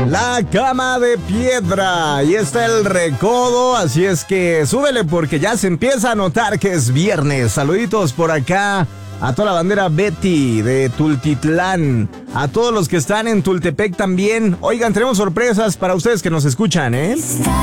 La Cama de Piedra. Ahí está el recodo, así es que súbele porque ya se empieza a notar que es viernes. Saluditos por acá a toda la bandera Betty de Tultitlán, a todos los que están en Tultepec también. Oigan, tenemos sorpresas para ustedes que nos escuchan, ¿eh?